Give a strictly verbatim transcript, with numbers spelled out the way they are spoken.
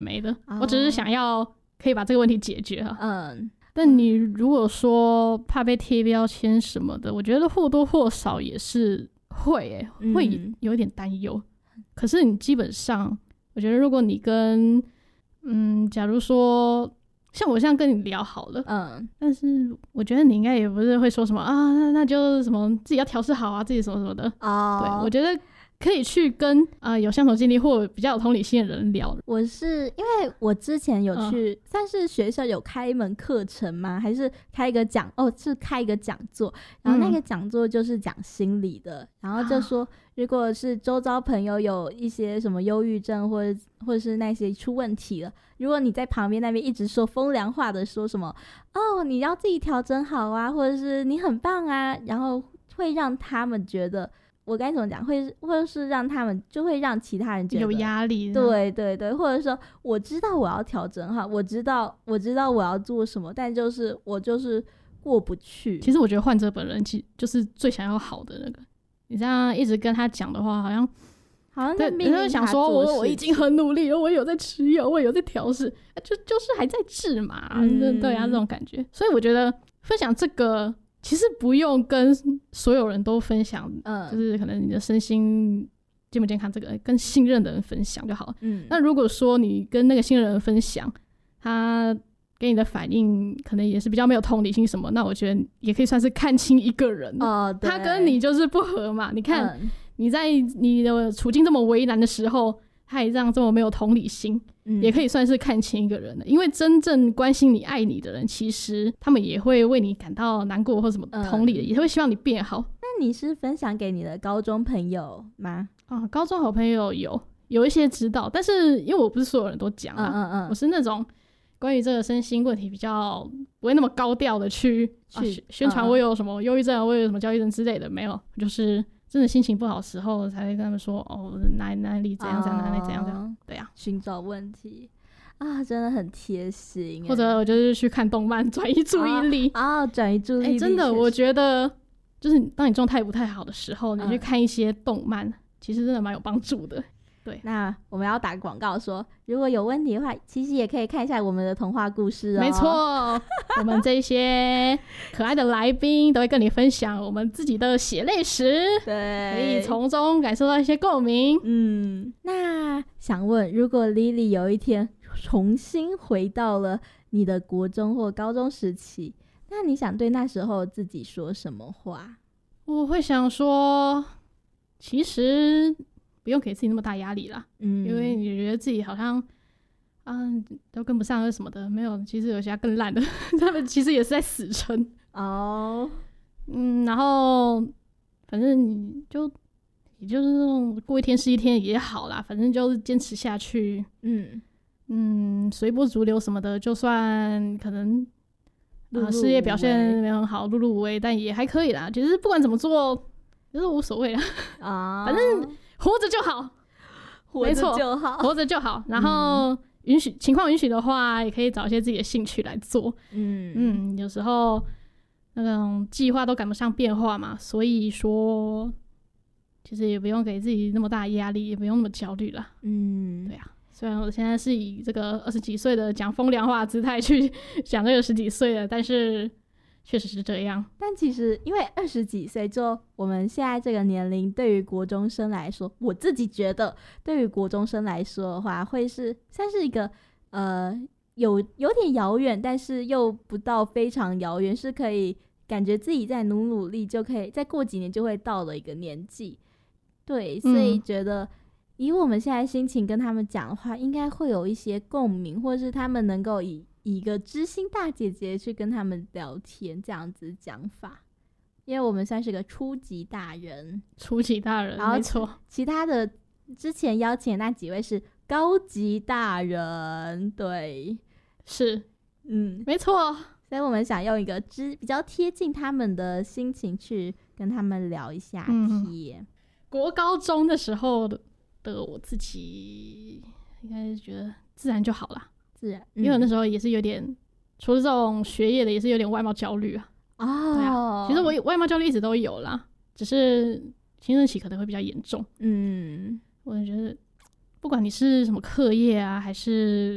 没的、哦、我只是想要可以把这个问题解决啊。 嗯， 但你如果说怕被贴标签什么的，我觉得或多或少也是会、欸嗯、会有点担忧。可是你基本上我觉得如果你跟嗯假如说像我这样跟你聊好了，嗯，但是我觉得你应该也不是会说什么啊，那那就什么自己要调试好啊，自己什么什么的。哦，对，我觉得可以去跟啊、呃、有相同经历或比较有同理心的人聊。 我是因为我之前有去、嗯、算是学校有开一门课程吗？还是开一个讲哦是开一个讲座，然后那个讲座就是讲心理的、嗯、然后就说如果是周遭朋友有一些什么忧郁症或者或者是那些出问题了，如果你在旁边那边一直说风凉话的说什么哦你要自己调整好啊，或者是你很棒啊，然后会让他们觉得我该怎么讲，会或者是让他们就会让其他人觉得有压力， 对对对，或者说我知道我要调整好，我知道我知道我要做什么，但就是我就是过不去。 其实我觉得患者本人其实就是最想要好的那个，你这样一直跟他讲的话好像好像在命令他做事情， 想说我我已经很努力了，我有在吃药，我有在调试，就就是还在治嘛、嗯、对啊，这种感觉。所以我觉得分享这个其实不用跟所有人都分享、嗯、就是可能你的身心健不健康这个跟信任的人分享就好了、嗯、那如果说你跟那个信任的人分享，他给你的反应可能也是比较没有同理心什么，那我觉得也可以算是看清一个人、哦、他跟你就是不合嘛。你看、嗯、你在你的处境这么为难的时候他也这样这么没有同理心、嗯、也可以算是看清一个人的。因为真正关心你爱你的人，其实他们也会为你感到难过或什么同理的、嗯、也会希望你变好。 那你是分享给你的高中朋友吗？ 啊，高中好朋友有有一些知道，但是因为我不是所有人都讲啊、嗯嗯嗯，我是那种关于这个身心问题比较不会那么高调的去去、啊、宣传我有什么忧郁症、嗯、我有什么焦虑症之类的，没有，就是真的心情不好的时候才会跟他们说哦哪哪里怎样怎样哪里怎样怎样，对啊， 寻找问题啊，真的很贴心。 或者我就是去看动漫转移注意力啊，转、哦、移注意力、欸、 真的我觉得就是当你状态不太好的时候、嗯、你去看一些动漫其实真的蛮有帮助的。对， 那我们要打广告说如果有问题的话其实也可以看一下我们的童话故事哦。 没错我们这些可爱的来宾都会跟你分享我们自己的血泪史，对，可以从中感受到一些共鸣。 嗯，那想问如果 Lily 有一天重新回到了你的国中或高中时期，那你想对那时候自己说什么话？ 我会想说其实不用给自己那么大压力啦、嗯、因为你觉得自己好像嗯都跟不上什么的，没有，其实有些更烂的他们其实也是在死撑哦。嗯，然后反正你就也就是那种过一天是一天也好啦，反正就是坚持下去。嗯嗯，随波逐流什么的，就算可能啊、呃、事业表现没有很好，碌碌无为，但也还可以啦。其实不管怎么做就是无所谓啦啊，反正活着就好， 活着就好， 活着就好。然后允许、嗯、情况允许的话，也可以找一些自己的兴趣来做。嗯嗯，有时候那种计划都赶不上变化嘛，所以说其实也不用给自己那么大的压力，也不用那么焦虑啦。嗯，对啊。虽然我现在是以这个二十几岁的讲风凉话的姿态去讲这个十几岁的，但是确实是这样。 但其实因为二十几岁就我们现在这个年龄，对于国中生来说，我自己觉得对于国中生来说的话会是算是一个呃有有点遥远，但是又不到非常遥远，是可以感觉自己在努努力就可以再过几年就会到了一个年纪。对，所以觉得以我们现在心情跟他们讲的话，应该会有一些共鸣，或是他们能够以以一个知心大姐姐去跟他们聊天，这样子讲法。因为我们算是个初级大人， 初级大人，没错。 其他的之前邀请的那几位是高级大人，对， 是，嗯，没错。 所以我们想用一个知比较贴近他们的心情去跟他们聊一下天。嗯、 国高中的时候的。的我自己应该是觉得自然就好啦， 自然、 嗯、因为我那时候也是有点除了这种学业的也是有点外貌焦虑啊。哦，对啊，其实我外貌焦虑一直都有啦，只是青春期可能会比较严重。嗯，我觉得不管你是什么课业啊还是